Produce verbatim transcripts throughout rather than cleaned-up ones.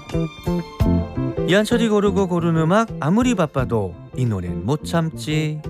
이한철이 고르고 고른 음악, 아무리 바빠도 이 노래는 못 참지.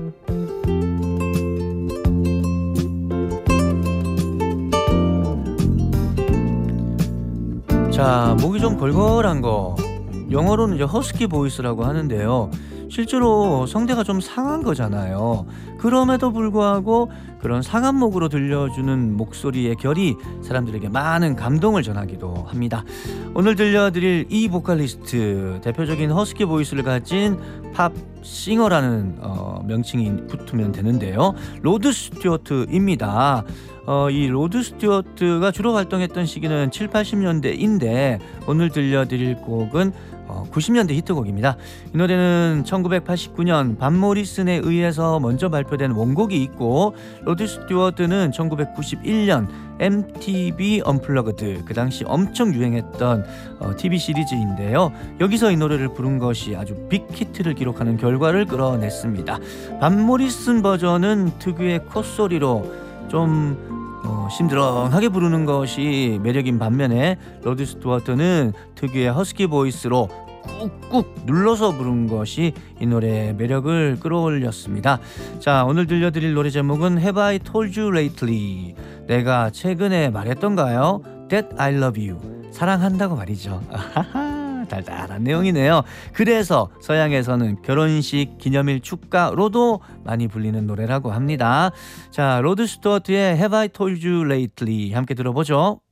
자, 목이 좀 걸걸한 거, 영어로는 이제 허스키 보이스라고 하는데요. 실제로 성대가 좀 상한 거잖아요. 그럼에도 불구하고 그런 상한 목으로 들려주는 목소리의 결이 사람들에게 많은 감동을 전하기도 합니다. 오늘 들려드릴 이 보컬리스트, 대표적인 허스키 보이스를 가진 팝 싱어라는 어, 명칭이 붙으면 되는데요. 로드 스튜어트입니다. 어, 이 로드 스튜어트가 주로 활동했던 시기는 칠, 팔십 년대인데 오늘 들려드릴 곡은 어, 구십 년대 히트곡입니다. 이 노래는 천구백팔십구 년 반 모리슨에 의해서 먼저 발표된 원곡이 있고, 로드 스튜어트는 천구백구십일 년 엠티비 언플러그드, 그 당시 엄청 유행했던 어, 티비 시리즈인데요. 여기서 이 노래를 부른 것이 아주 빅히트를 기록하는 결과를 끌어냈습니다. 반 모리슨 버전은 특유의 콧소리로 좀 어, 심드렁하게 부르는 것이 매력인 반면에 로드 스튜어트는 특유의 허스키 보이스로 꾹꾹 눌러서 부른 것이 이 노래의 매력을 끌어올렸습니다. 자, 오늘 들려드릴 노래 제목은 Have I Told You Lately? 내가 최근에 말했던가요? That I love you. 사랑한다고 말이죠. 달달한 내용이네요. 그래서 서양에서는 결혼식, 기념일, 축가로도 많이 불리는 노래라고 합니다. 자, 로드 스튜어트의 Have I Told You Lately 함께 들어보죠.